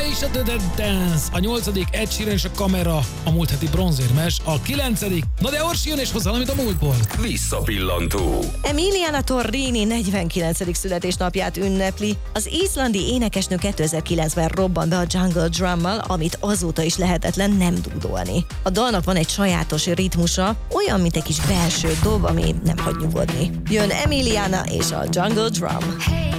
és a The Dance. A 8. Ed Sheeran és a Kamera, a múlt heti bronzérmes. A 9. Na de Orsi jön és hoz valamit a múltból. Visszapillantó. Emiliana Torrini 49. születésnapját ünnepli. Az izlandi énekesnő 2009-ben robbant be a Jungle Drummal, amit azóta is lehetetlen nem dúdolni. A dalnak van egy sajátos ritmusa, olyan, mint egy kis belső dob, ami nem hagy nyugodni. Jön Emiliana és a Jungle Drum.